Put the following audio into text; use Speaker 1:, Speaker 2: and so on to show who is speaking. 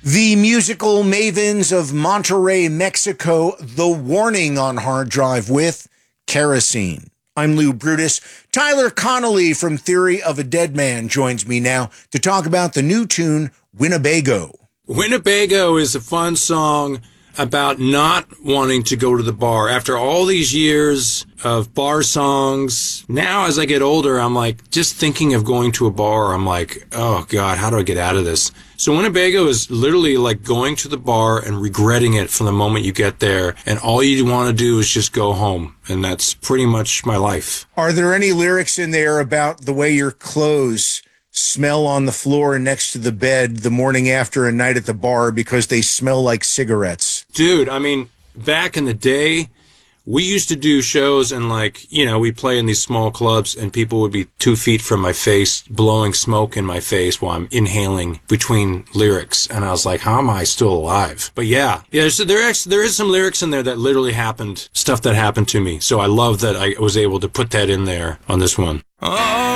Speaker 1: The musical mavens of Monterrey, Mexico, The Warning on Hard Drive with Kerosene. I'm Lou Brutus. Tyler Connolly from Theory of a Dead Man joins me now to talk about the new tune, Winnebago.
Speaker 2: Winnebago is a fun song about not wanting to go to the bar. After all these years of bar songs, now as I get older, I'm like, just thinking of going to a bar, I'm like, oh God, how do I get out of this? So Winnebago is literally like going to the bar and regretting it from the moment you get there, and all you want to do is just go home. And that's pretty much my life.
Speaker 1: Are there any lyrics in there about the way your clothes smell on the floor next to the bed the morning after a night at the bar because they smell like cigarettes?
Speaker 2: Dude, I mean, back in the day, we used to do shows and we play in these small clubs and people would be 2 feet from my face, blowing smoke in my face while I'm inhaling between lyrics. And I was like, how am I still alive? But yeah, so there is some lyrics in there that literally happened, stuff that happened to me. So I love that I was able to put that in there on this one. Oh.